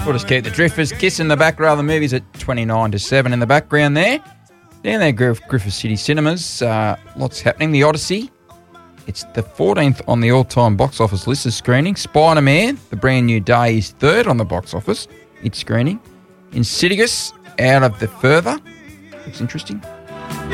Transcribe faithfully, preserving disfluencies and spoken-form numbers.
We'll just keep the Drifters kissing the back row. The movie's at twenty-nine to seven in the background there. Down there, Griff- Griffith City Cinemas. Uh, lots happening. The Odyssey. It's the fourteenth on the all-time box office list of screening. Spider-Man, The Brand New Day, is third on the box office. It's screening. Insidious, Out of the Further. Looks interesting.